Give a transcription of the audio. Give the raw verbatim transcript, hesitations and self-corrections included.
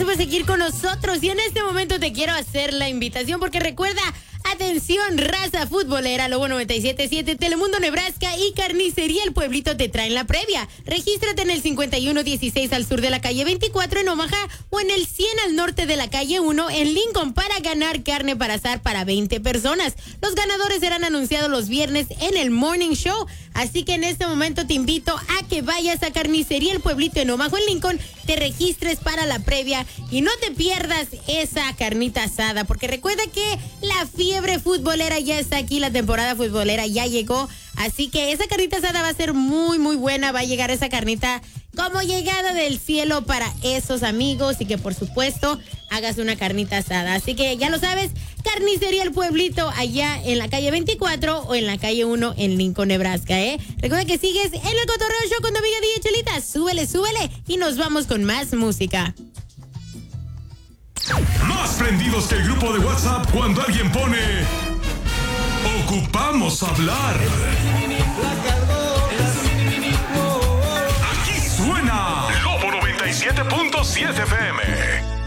por seguir con nosotros. Y en este momento te quiero hacer la invitación porque recuerda, atención, raza futbolera, Lobo noventa y siete punto siete, Telemundo Nebraska y Carnicería El Pueblito te traen la previa. Regístrate en el cincuenta y uno dieciséis al sur de la calle veinticuatro en Omaha o en el cien al norte de la calle uno en Lincoln para ganar carne para asar para veinte personas. Los ganadores serán anunciados los viernes en el Morning Show. Así que en este momento te invito a que vayas a Carnicería El Pueblito en Omaha, en Lincoln, te registres para la previa y no te pierdas esa carnita asada, porque recuerda que la fiebre futbolera ya está aquí, la temporada futbolera ya llegó, así que esa carnita asada va a ser muy muy buena, va a llegar esa carnita como llegada del cielo para esos amigos y que por supuesto hagas una carnita asada. Así que ya lo sabes, Carnicería El Pueblito allá en la calle veinticuatro o en la calle uno en Lincoln, Nebraska, ¿eh? Recuerda que sigues en el Cotorreo Show con tu amiga D J Chelita. Súbele, súbele y nos vamos con más música. Más prendidos que el grupo de WhatsApp cuando alguien pone ocupamos hablar. Aquí suena Lobo noventa y siete punto siete F M.